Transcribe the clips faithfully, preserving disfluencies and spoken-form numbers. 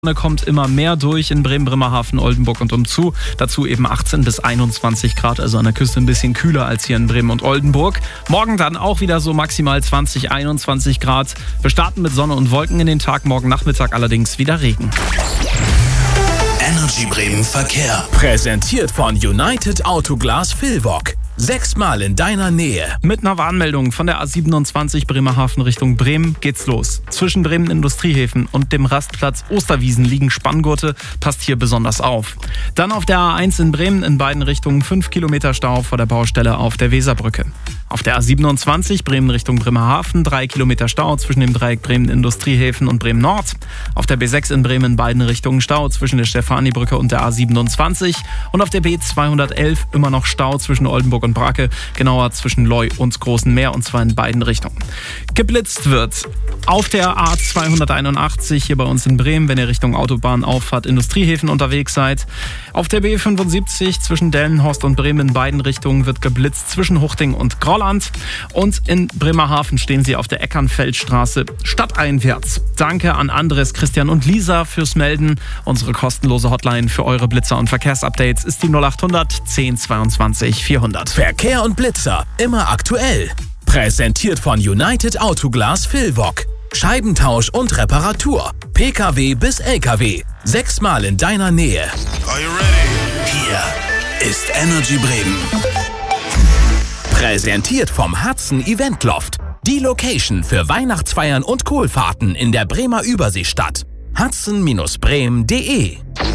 Sonne kommt immer mehr durch in Bremen, Bremerhaven, Oldenburg und umzu. Dazu eben achtzehn bis einundzwanzig Grad, also an der Küste ein bisschen kühler als hier in Bremen und Oldenburg. Morgen dann auch wieder so maximal zwanzig, einundzwanzig Grad. Wir starten mit Sonne und Wolken in den Tag, morgen Nachmittag allerdings wieder Regen. Energy Bremen Verkehr. Präsentiert von United Autoglas Vilvoc. Sechsmal in deiner Nähe. Mit einer Warnmeldung von der A siebenundzwanzig Bremerhaven Richtung Bremen geht's los. Zwischen Bremen Industriehäfen und dem Rastplatz Osterwiesen liegen Spanngurte. Passt hier besonders auf. Dann auf der A eins in Bremen in beiden Richtungen fünf Kilometer Stau vor der Baustelle auf der Weserbrücke. Auf der A siebenundzwanzig Bremen Richtung Bremerhaven drei Kilometer Stau zwischen dem Dreieck Bremen Industriehäfen und Bremen Nord. Auf der B sechs in Bremen in beiden Richtungen Stau zwischen der Stefanibrücke und der A siebenundzwanzig. Und auf der B zweihundertelf immer noch Stau zwischen Oldenburg und Brake, genauer zwischen Leu und Großen Meer, und zwar in beiden Richtungen. Geblitzt wird auf der A zweihunderteinundachtzig hier bei uns in Bremen, wenn ihr Richtung Autobahnauffahrt Industriehäfen unterwegs seid. Auf der B fünfundsiebzig zwischen Delmenhorst und Bremen in beiden Richtungen wird geblitzt zwischen Huchting und Grolland. Und in Bremerhaven stehen sie auf der Eckernfeldstraße stadteinwärts. Danke an Andres, Christian und Lisa fürs Melden. Unsere kostenlose Hotline für eure Blitzer- und Verkehrsupdates ist die null achthundert zehn zweiundzwanzig vierhundert. Verkehr und Blitzer, immer aktuell. Präsentiert von United Autoglas Vilvoc. Scheibentausch und Reparatur. Pkw bis Lkw. Sechsmal in deiner Nähe. Are you ready? Hier ist Energy Bremen. Präsentiert vom Hudson Event Loft. Die Location für Weihnachtsfeiern und Kohlfahrten in der Bremer Überseestadt. hudson Bremen punkt de.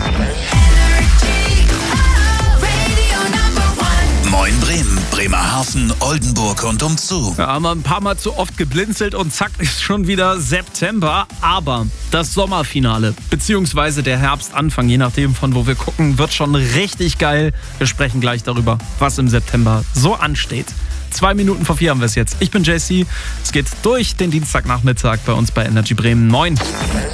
Moin Bremen, Bremerhaven, Oldenburg und umzu. Wir haben ein paar Mal zu oft geblinzelt und zack ist schon wieder September. Aber das Sommerfinale, beziehungsweise der Herbstanfang, je nachdem von wo wir gucken, wird schon richtig geil. Wir sprechen gleich darüber, was im September so ansteht. Zwei Minuten vor vier haben wir es jetzt. Ich bin J C. Es geht durch den Dienstagnachmittag bei uns bei Energy Bremen. Moin.